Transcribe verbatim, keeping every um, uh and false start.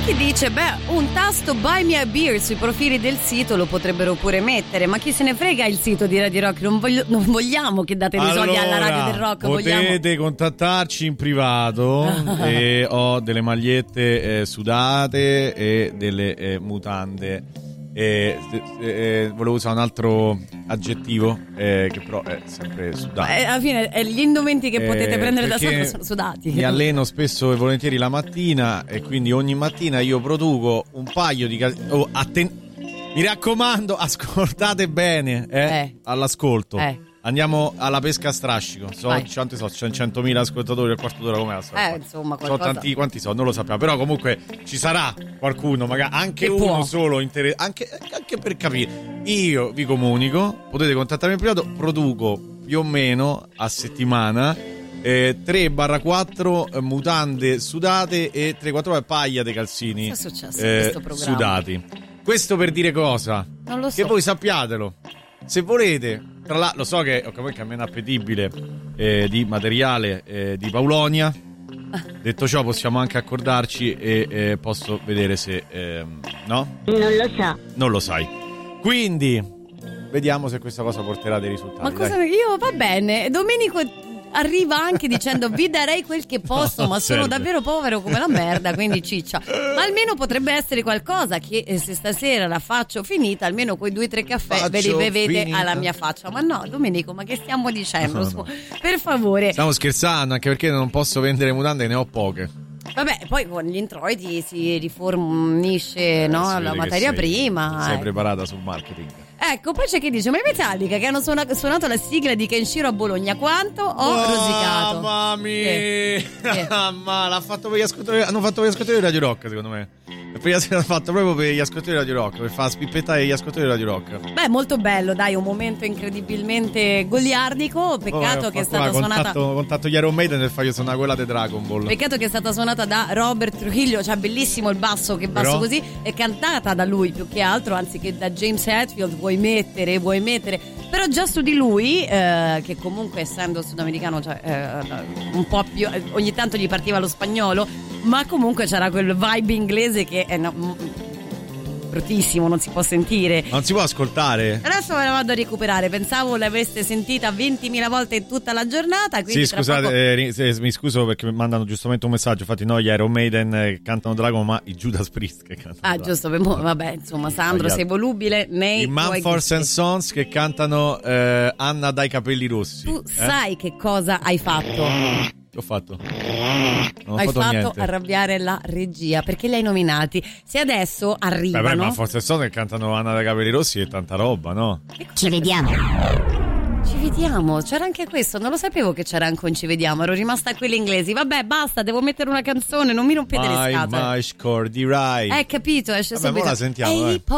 chi dice, beh, un tasto Buy Me a Beer sui profili del sito lo potrebbero pure mettere, ma chi se ne frega il sito di Radio Rock, non, voglio, non vogliamo che date dei allora, soldi alla Radio del Rock. Potete vogliamo... contattarci in privato e ho delle magliette eh, sudate e delle eh, mutande. Eh, eh, volevo usare un altro aggettivo eh, che però è sempre sudato. Eh, alla fine eh, gli indumenti che potete eh, prendere da solo sono sudati. Mi alleno spesso e volentieri la mattina e quindi ogni mattina io produco un paio di cal- oh, atten- mi raccomando, ascoltate bene eh, eh. all'ascolto eh. Andiamo alla pesca a strascico. So, quanti so, c'è centomila ascoltatori al quarto d'ora, com'è la storia? Eh, insomma, qualcosa... So tanti, quanti so, non lo sappiamo. Però comunque ci sarà qualcuno, magari anche che uno può. solo, inter- anche, anche per capire. Io vi comunico, potete contattarmi in privato, produco più o meno a settimana eh, tre quattro mutande sudate e tre quattro paia dei calzini cosa è successo eh, in questo programma? sudati. Questo per dire cosa? Non lo so. Che voi sappiatelo. Se volete, tra l'altro, lo so che è un cammino appetibile eh, di materiale eh, di Paulonia. Detto ciò, possiamo anche accordarci e eh, posso vedere se eh, no? Non lo so. Non lo sai. Quindi vediamo se questa cosa porterà dei risultati. Ma cosa? Dai. Io va bene. Domenico arriva anche dicendo vi darei quel che posso, no, ma sono serve. davvero povero come la merda, quindi ciccia. Ma almeno potrebbe essere qualcosa che eh, se stasera la faccio finita, almeno quei due o tre caffè Faccio ve li bevete finita. alla mia faccia. Ma no, Domenico, ma che stiamo dicendo? No, Su, no. Per favore. Stiamo scherzando, anche perché non posso vendere mutande, ne ho poche. Vabbè, poi con gli introiti si rifornisce no, Eh, si la vede che materia sei- prima. Sei eh. preparata sul marketing. Ecco, poi c'è chi dice, ma i Metallica che hanno suona- suonato la sigla di Kenshiro a Bologna, quanto ho Oh, rosicato. Mamma mia! Che? Che? Ma l'ha fatto per gli ascoltatori, hanno fatto per gli ascoltatori di Radio Rock, secondo me. L'hanno fatto proprio per gli ascoltatori di Radio Rock, per far spippettare gli ascoltatori di Radio Rock. Beh, molto bello, dai, un momento incredibilmente goliardico. Peccato Oh, che è qua, stata suonata. contatto, contatto gli Iron Maiden per fargli suonare quella di Dragon Ball. Peccato che è stata suonata da Robert Trujillo, cioè bellissimo il basso, che basso Però? così, è cantata da lui più che altro, anzi che da James Hetfield, vuoi mettere, vuoi mettere. Però già su di lui, eh, che comunque essendo sudamericano, cioè eh, un po' più, ogni tanto gli partiva lo spagnolo, ma comunque c'era quel vibe inglese che è no, mm, bruttissimo, non si può sentire. Non si può ascoltare? Adesso me la vado a recuperare, pensavo l'avreste sentita ventimila volte in tutta la giornata. Quindi Sì, tra scusate, poco... eh, se- mi scuso perché mi mandano giustamente un messaggio. Infatti, no, gli Iron Maiden eh, cantano Dragon, ma i Judas Priest che cantano Ah, Dragon. giusto, per mo- vabbè, insomma, Sandro, Sbagliato. sei volubile nei I tuoi Mumford gusti. and Sons che cantano eh, Anna dai capelli rossi. Tu eh? sai che cosa hai fatto? Che ho fatto? Non ho hai fatto, fatto niente. arrabbiare la regia perché li hai nominati. Se adesso Beh, beh, arrivano, ma forse sono che cantano Anna dai capelli rossi e tanta roba, no? Ci vediamo. ci vediamo. C'era anche questo, non lo sapevo che c'era anche un ci vediamo. Ero rimasta a quelli inglesi. Vabbè, basta, devo mettere una canzone, non mi rompete le My, scatole. my scordi, right. Eh, capito, esce Vabbè, mo subito. la sentiamo, Ehi, dai.